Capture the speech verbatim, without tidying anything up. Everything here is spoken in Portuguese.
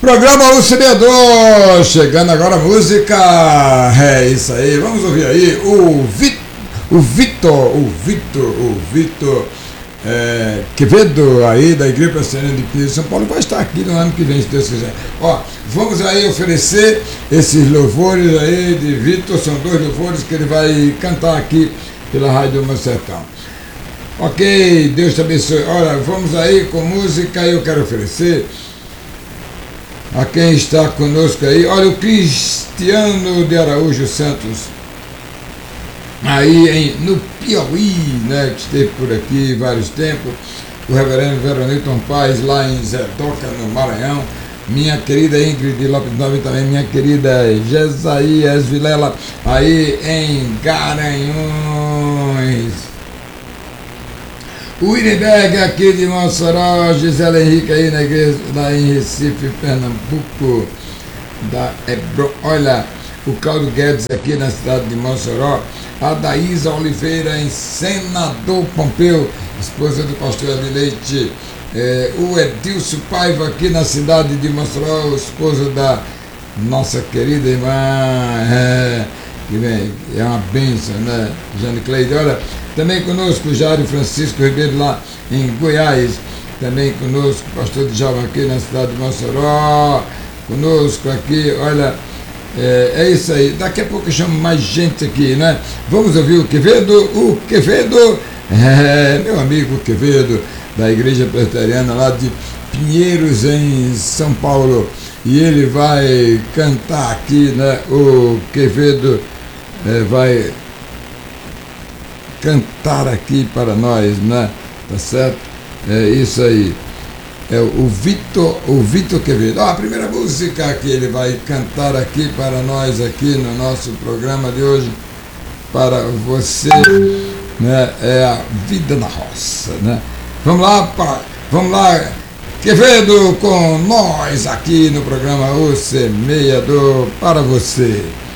Programa O Semeador, chegando agora a música, é isso aí, vamos ouvir aí o Vitor, o Vitor, o Vitor, o Vitor é, Quevedo aí da Igreja Presbiteriana de Pires, São Paulo, vai estar aqui no ano que vem, se Deus quiser. Ó, vamos aí oferecer esses louvores aí de Vitor, são dois louvores que ele vai cantar aqui pela Rádio do Meu Sertão. Ok, Deus te abençoe. Olha, vamos aí com música, eu quero oferecer a quem está conosco aí, olha, o Cristiano de Araújo Santos, aí em, no Piauí, né, que esteve por aqui vários tempos, o reverendo Veronilton Paz, lá em Zedoca, no Maranhão, minha querida Ingrid Lopes Nova e também minha querida Jesaías Vilela, aí em Garanhuns. O Irinberg aqui de Mossoró, Gisela Henrique aí na igreja, lá em Recife, Pernambuco, da Hebron. Olha, o Claudio Guedes aqui na cidade de Mossoró, a Daísa Oliveira em Senador Pompeu, esposa do pastor Adileite, é, o Edilson Paiva aqui na cidade de Mossoró, esposo da nossa querida irmã, é, que vem, é uma bênção, né, Jane Cleide. Olha, também conosco o Jário Francisco Ribeiro lá em Goiás, também conosco o pastor Djalma aqui na cidade de Mossoró, conosco aqui, olha, é, é isso aí, daqui a pouco eu chamo mais gente aqui, né? Vamos ouvir o Quevedo, o Quevedo, é, meu amigo Quevedo, da Igreja Presbiteriana lá de Pinheiros, em São Paulo, e ele vai cantar aqui, né? O Quevedo é, vai cantar aqui para nós, né? Tá certo? É isso aí. É o Vitor, o Vitor Quevedo. Ah, a primeira música que ele vai cantar aqui para nós, aqui no nosso programa de hoje, para você, né? É a Vida na Roça, né? Vamos lá, pa, vamos lá, Quevedo com nós aqui no programa O Semeador para você.